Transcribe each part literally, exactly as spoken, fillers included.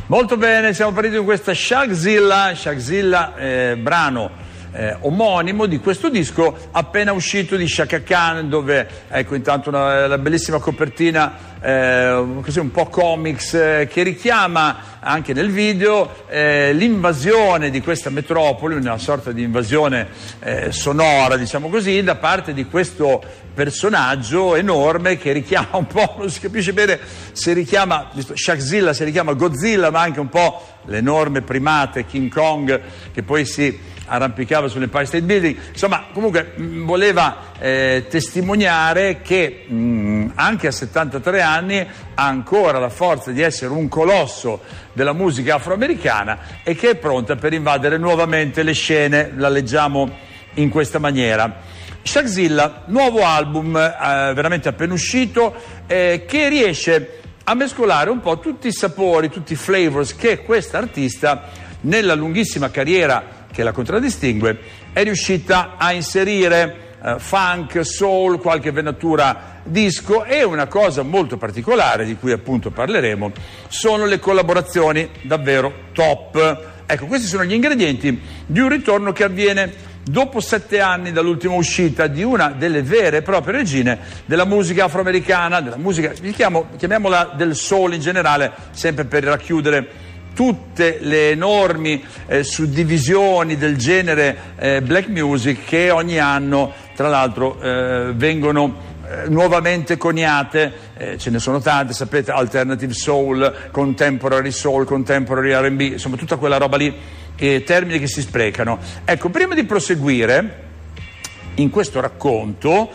Molto bene, siamo partiti con questa Shagzilla, Shagzilla eh, brano eh, omonimo di questo disco appena uscito di Chaka Khan, dove ecco intanto una, la bellissima copertina eh, così un po' comics eh, che richiama anche nel video eh, l'invasione di questa metropoli, una sorta di invasione eh, sonora, diciamo così, da parte di questo personaggio enorme che richiama un po', non si capisce bene se richiama, visto Shagzilla, se richiama Godzilla, ma anche un po' l'enorme primate King Kong che poi si arrampicava sull'Empire State Building. Insomma, comunque mh, voleva eh, testimoniare che mh, anche a settantatré anni ha ancora la forza di essere un colosso della musica afroamericana e che è pronta per invadere nuovamente le scene. La leggiamo in questa maniera. Shagzilla, nuovo album eh, veramente appena uscito, eh, che riesce a mescolare un po' tutti i sapori, tutti i flavors che questa artista nella lunghissima carriera che la contraddistingue è riuscita a inserire eh, funk, soul, qualche venatura disco, e una cosa molto particolare di cui appunto parleremo sono le collaborazioni davvero top. Ecco, questi sono gli ingredienti di un ritorno che avviene dopo sette anni dall'ultima uscita di una delle vere e proprie regine della musica afroamericana, della musica, chiamo, chiamiamola del soul in generale, sempre per racchiudere tutte le enormi eh, suddivisioni del genere eh, black music che ogni anno tra l'altro eh, vengono eh, nuovamente coniate, eh, ce ne sono tante, sapete, alternative soul, contemporary soul, contemporary R and B, insomma tutta quella roba lì, eh, termini che si sprecano. Ecco, prima di proseguire in questo racconto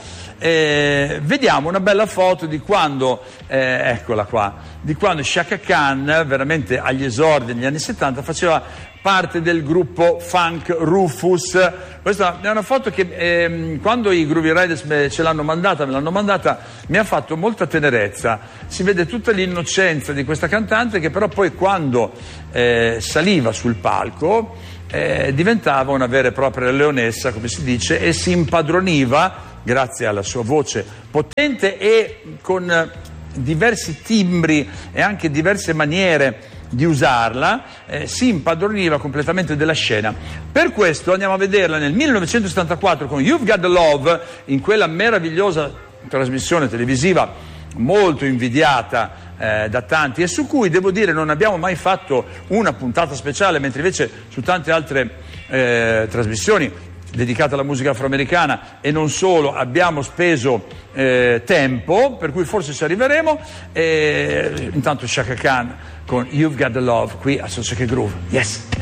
Eh, vediamo una bella foto di quando, eh, eccola qua, di quando Chaka Khan, veramente agli esordi negli anni settanta, faceva parte del gruppo Funk Rufus. Questa è una foto che eh, quando i Groovy Riders me, ce l'hanno mandata, me l'hanno mandata, mi ha fatto molta tenerezza. Si vede tutta l'innocenza di questa cantante che però poi quando eh, saliva sul palco eh, diventava una vera e propria leonessa, come si dice, e si impadroniva, grazie alla sua voce potente e con diversi timbri e anche diverse maniere di usarla, eh, si impadroniva completamente della scena. Per questo andiamo a vederla nel millenovecentosettantaquattro con You've Got the Love, in quella meravigliosa trasmissione televisiva molto invidiata eh, da tanti e su cui devo dire non abbiamo mai fatto una puntata speciale, mentre invece su tante altre eh, trasmissioni dedicata alla musica afroamericana e non solo abbiamo speso eh, tempo, per cui forse ci arriveremo. E intanto Chaka Khan con You've Got the Love qui a So So Che Groove. Yes!